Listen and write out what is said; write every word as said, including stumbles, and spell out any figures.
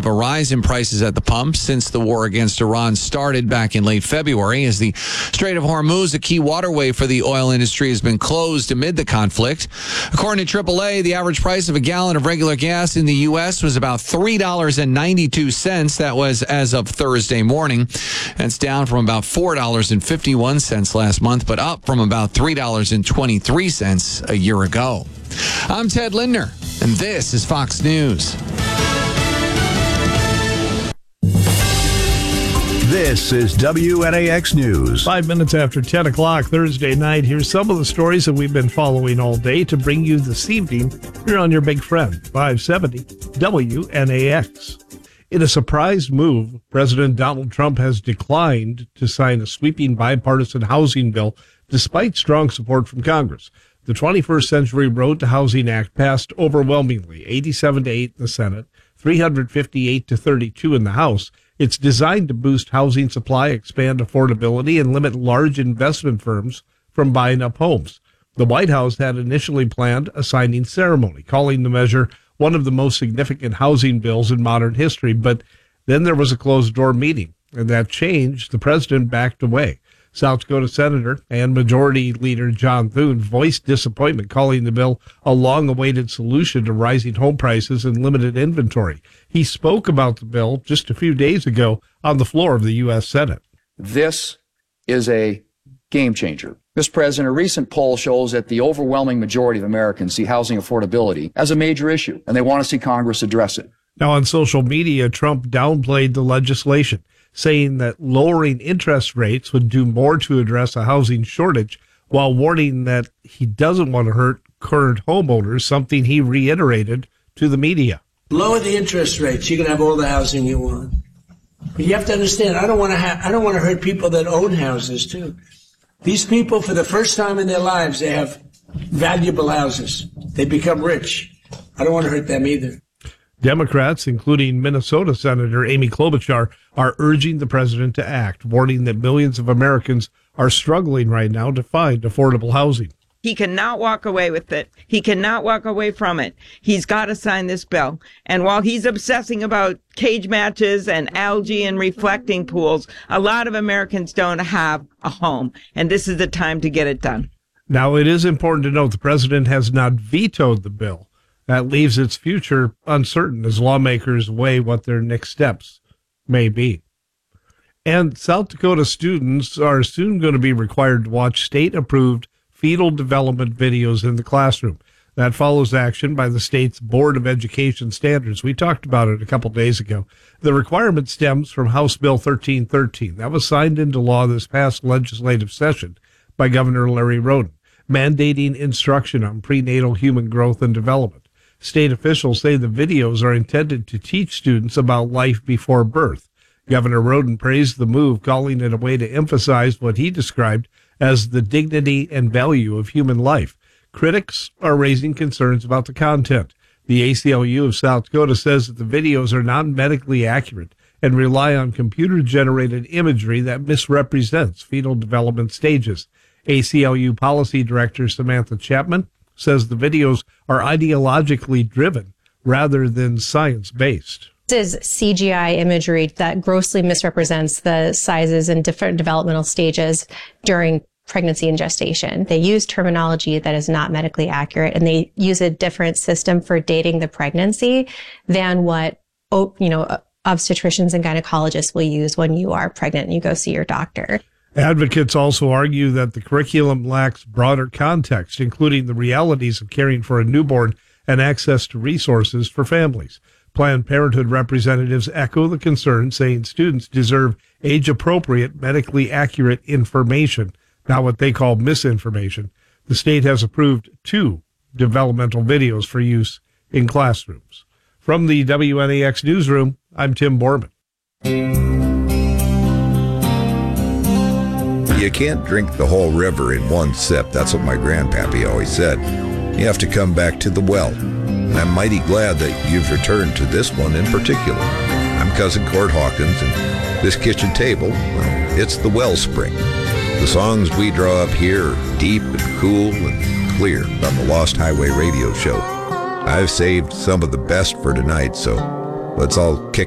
a rise in prices at the pump since the war against Iran started back in late February, as the Strait of Hormuz, a key waterway for the oil industry, has been closed amid the conflict. According to triple A, the average price of a gallon of regular gas in the U S was about three dollars and ninety-two cents. That was as of Thursday morning. That's down from about four dollars and fifty-one cents last month, but up from about three dollars and twenty-three cents a year ago. I'm Ted Lindner, and this is Fox News. This is W N A X News. Five minutes after ten o'clock Thursday night, here's some of the stories that we've been following all day to bring you this evening here on your big friend, five seventy W N A X. In a surprise move, President Donald Trump has declined to sign a sweeping bipartisan housing bill despite strong support from Congress. The twenty-first Century Road to Housing Act passed overwhelmingly, eighty-seven to eight in the Senate, three hundred fifty-eight to thirty-two in the House. It's designed to boost housing supply, expand affordability, and limit large investment firms from buying up homes. The White House had initially planned a signing ceremony, calling the measure one of the most significant housing bills in modern history, but then there was a closed-door meeting, and that changed. The president backed away. South Dakota Senator and Majority Leader John Thune voiced disappointment, calling the bill a long-awaited solution to rising home prices and limited inventory. He spoke about the bill just a few days ago on the floor of the U S Senate. This is a game changer. Mister President, a recent poll shows that the overwhelming majority of Americans see housing affordability as a major issue, and they want to see Congress address it. Now, on social media, Trump downplayed the legislation, saying that lowering interest rates would do more to address a housing shortage, while warning that he doesn't want to hurt current homeowners, something he reiterated to the media. Lower the interest rates, you can have all the housing you want. But you have to understand, I don't want to ha- I don't want to hurt people that own houses too. These people, for the first time in their lives, they have valuable houses. They become rich. I don't want to hurt them either. Democrats, including Minnesota Senator Amy Klobuchar, are urging the president to act, warning that millions of Americans are struggling right now to find affordable housing. He cannot walk away with it. He cannot walk away from it. He's got to sign this bill. And while he's obsessing about cage matches and algae and reflecting pools, a lot of Americans don't have a home. And this is the time to get it done. Now, it is important to note the president has not vetoed the bill. That leaves its future uncertain as lawmakers weigh what their next steps may be. And South Dakota students are soon going to be required to watch state-approved fetal development videos in the classroom. That follows action by the state's Board of Education Standards. We talked about it a couple days ago. The requirement stems from House Bill thirteen thirteen. That was signed into law this past legislative session by Governor Larry Roden, mandating instruction on prenatal human growth and development. State officials say the videos are intended to teach students about life before birth. Governor Roden praised the move, calling it a way to emphasize what he described as the dignity and value of human life. Critics are raising concerns about the content. The A C L U of South Dakota says that the videos are not medically accurate and rely on computer-generated imagery that misrepresents fetal development stages. A C L U Policy Director Samantha Chapman says the videos are ideologically driven rather than science-based. This is C G I imagery that grossly misrepresents the sizes and different developmental stages during pregnancy and gestation. They use terminology that is not medically accurate, and they use a different system for dating the pregnancy than what, you know, obstetricians and gynecologists will use when you are pregnant and you go see your doctor. Advocates also argue that the curriculum lacks broader context, including the realities of caring for a newborn and access to resources for families. Planned Parenthood representatives echo the concern, saying students deserve age-appropriate, medically accurate information, not what they call misinformation. The state has approved two developmental videos for use in classrooms. From the W N A X newsroom, I'm Tim Borman. You can't drink the whole river in one sip. That's what my grandpappy always said. You have to come back to the well. And I'm mighty glad that you've returned to this one in particular. I'm Cousin Court Hawkins, and this kitchen table, well, it's the wellspring. The songs we draw up here are deep and cool and clear on the Lost Highway radio show. I've saved some of the best for tonight, so let's all kick